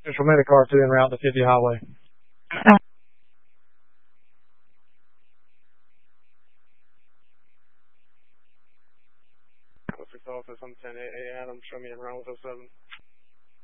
Central Medicar 2 en route to 50 Highway. Office, I'm 10-8 Adam, show me en route 07.